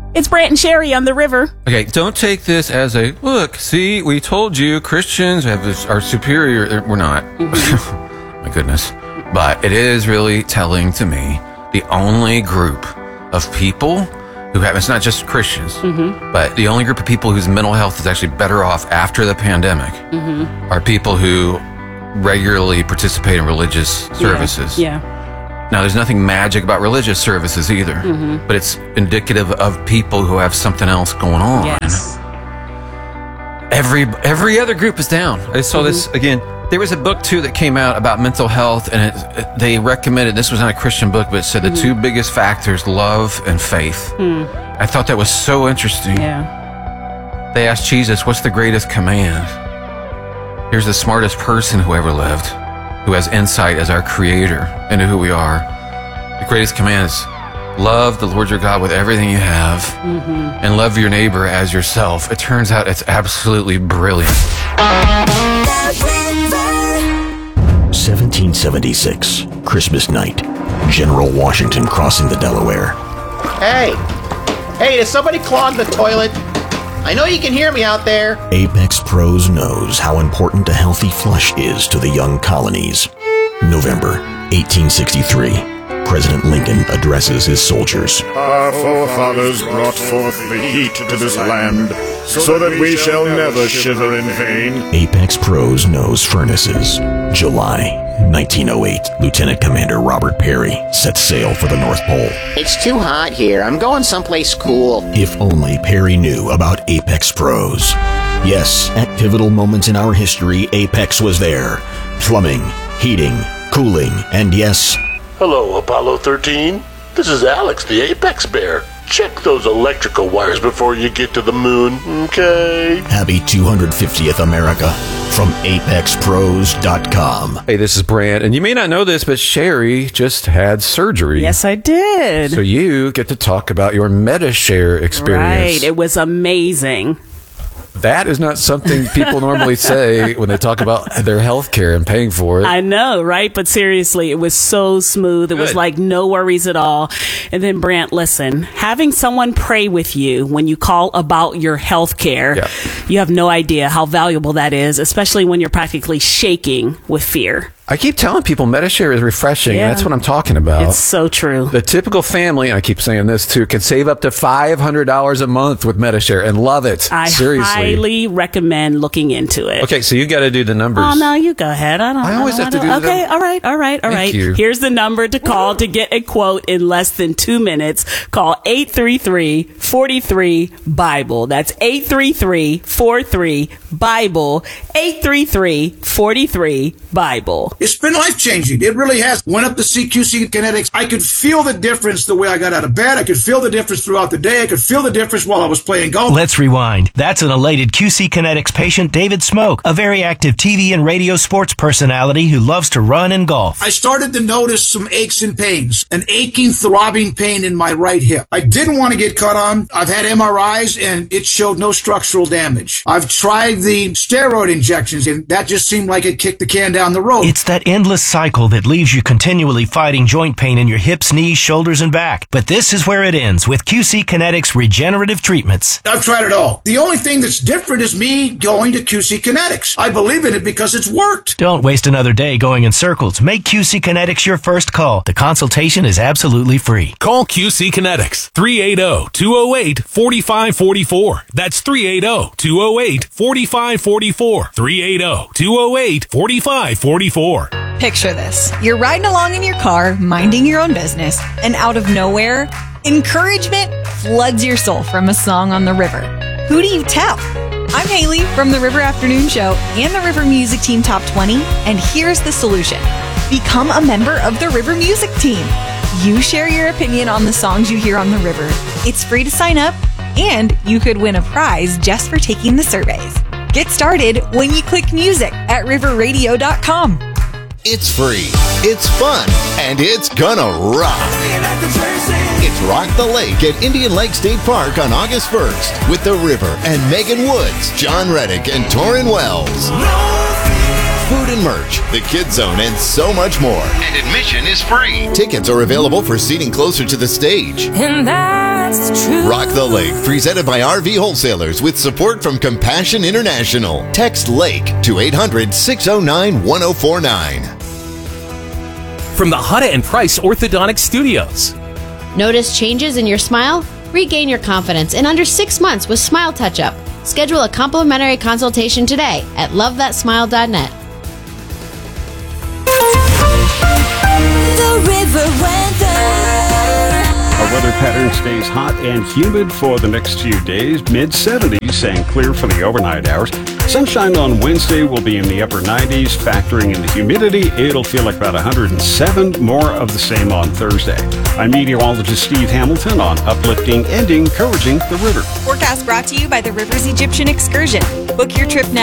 It's Brant and Sherry on the river. Okay, don't take this as a, look, see, we told you Christians are superior. We're not. My goodness. But it is really telling to me the only group of people who have, it's not just Christians, but the only group of people whose mental health is actually better off after the pandemic are people who regularly participate in religious services. Yeah. Now, there's nothing magic about religious services either, but it's indicative of people who have something else going on. Yes. Every other group is down. I saw this again. There was a book too that came out about mental health, and they recommended, this was not a Christian book, but it said the two biggest factors, love and faith. I thought that was so interesting. Yeah. They asked Jesus, what's the greatest command? Here's the smartest person who ever lived, who has insight as our creator into who we are. The greatest command is love the Lord your God with everything you have, and love your neighbor as yourself. It turns out it's absolutely brilliant. 1776, Christmas night. General Washington crossing the Delaware. Hey, did somebody clog the toilet? I know you can hear me out there. Apex Pros knows how important a healthy flush is to the young colonies. November 1863. President Lincoln addresses his soldiers. Our forefathers brought forth the heat to this land, so that we shall never shiver in vain. Apex Pros knows furnaces. July 1908. Lieutenant Commander Robert Peary sets sail for the North Pole. It's too hot here. I'm going someplace cool. If only Peary knew about Apex Pros. Yes, at pivotal moments in our history, Apex was there. Plumbing, heating, cooling, and yes... Hello, Apollo 13. This is Alex, the Apex Bear. Check those electrical wires before you get to the moon, okay? Happy 250th America from ApexPros.com. Hey, this is Brant, and you may not know this, but Sherry just had surgery. Yes, I did. So you get to talk about your MediShare experience. Right. It was amazing. That is not something people normally say when they talk about their health care and paying for it. I know, right? But seriously, it was so smooth. It was like no worries at all. And then, Brant, listen, having someone pray with you when you call about your health care, you have no idea how valuable that is, especially when you're practically shaking with fear. I keep telling people MediShare is refreshing. Yeah. That's what I'm talking about. It's so true. The typical family, and I keep saying this too, can save up to $500 a month with MediShare and love it. Seriously. I highly recommend looking into it. Okay, so you got to do the numbers. Oh, no, you go ahead. I always have to do the Okay, all right. Thank you. Here's the number to call to get a quote in less than 2 minutes. Call 833-43-BIBLE. That's 833-43-BIBLE. 833-43-BIBLE. It's been life-changing. It really has. Went up to see QC Kinetics. I could feel the difference the way I got out of bed. I could feel the difference throughout the day. I could feel the difference while I was playing golf. Let's rewind. That's an elated QC Kinetics patient, David Smoke, a very active TV and radio sports personality who loves to run and golf. I started to notice some aches and pains, an aching, throbbing pain in my right hip. I didn't want to get cut on. I've had MRIs, and it showed no structural damage. I've tried the steroid injections, and that just seemed like it kicked the can down the road. It's that endless cycle that leaves you continually fighting joint pain in your hips, knees, shoulders, and back. But this is where it ends with QC Kinetics regenerative treatments. I've tried it all. The only thing that's different is me going to QC Kinetics. I believe in it because it's worked. Don't waste another day going in circles. Make QC Kinetics your first call. The consultation is absolutely free. Call QC Kinetics, 380-208-4544. That's 380-208-4544. 380-208-4544. Picture this. You're riding along in your car, minding your own business, and out of nowhere, encouragement floods your soul from a song on the river. Who do you tell? I'm Haley from the River Afternoon Show and the River Music Team Top 20, and here's the solution. Become a member of the River Music Team. You share your opinion on the songs you hear on the river. It's free to sign up, and you could win a prize just for taking the surveys. Get started when you click music at riverradio.com. It's free, it's fun, and it's gonna rock. It's Rock the Lake at Indian Lake State Park on August 1st with The River and Megan Woods, John Reddick, and Torrin Wells. Food and merch, the Kids Zone, and so much more. And admission is free. Tickets are available for seating closer to the stage. And that's the truth. Rock the Lake, presented by RV Wholesalers with support from Compassion International. Text LAKE to 800-609-1049. From the Hutta and Price Orthodontic Studios. Notice changes in your smile? Regain your confidence in under 6 months with Smile Touch-Up. Schedule a complimentary consultation today at lovethatsmile.net. The River Weather. Our weather pattern stays hot and humid for the next few days. Mid-70s and clear for the overnight hours. Sunshine on Wednesday will be in the upper 90s. Factoring in the humidity, it'll feel like about 107. More of the same on Thursday. I'm meteorologist Steve Hamilton on uplifting and encouraging the river. Forecast brought to you by the Rivers Egyptian Excursion. Book your trip now